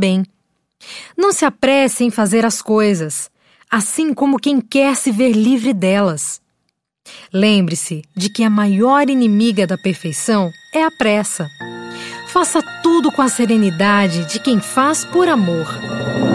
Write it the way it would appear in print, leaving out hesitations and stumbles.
bem. Não se apresse em fazer as coisas, assim como quem quer se ver livre delas. Lembre-se de que a maior inimiga da perfeição é a pressa. Faça tudo com a serenidade de quem faz por amor.